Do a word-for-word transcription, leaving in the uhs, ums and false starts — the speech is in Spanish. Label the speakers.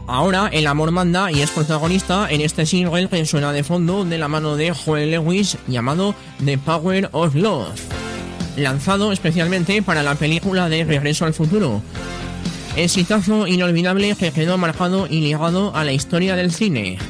Speaker 1: Ahora el amor manda y es protagonista en este single que suena de fondo de la mano de Joel Lewis llamado The Power of Love, lanzado especialmente para la película de Regreso al Futuro. Exitazo inolvidable que quedó marcado y ligado a la historia del cine.